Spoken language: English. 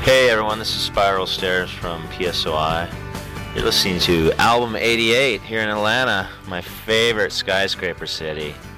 Hey everyone, this is Spiral Stairs from PSOI. You're listening to Album 88 here in Atlanta, my favorite skyscraper city.